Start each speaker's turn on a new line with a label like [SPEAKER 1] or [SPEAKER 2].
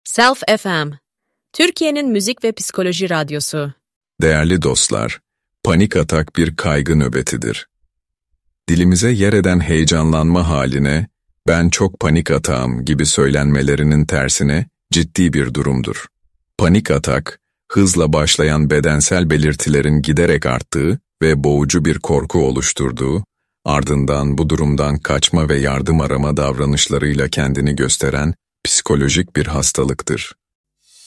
[SPEAKER 1] Self FM, Türkiye'nin müzik ve psikoloji radyosu.
[SPEAKER 2] Değerli dostlar, panik atak bir kaygı nöbetidir. Dilimize yer eden heyecanlanma haline, "ben çok panik atağım" gibi söylenmelerinin tersine ciddi bir durumdur. Panik atak, hızla başlayan bedensel belirtilerin giderek arttığı ve boğucu bir korku oluşturduğu, ardından bu durumdan kaçma ve yardım arama davranışlarıyla kendini gösteren psikolojik bir hastalıktır.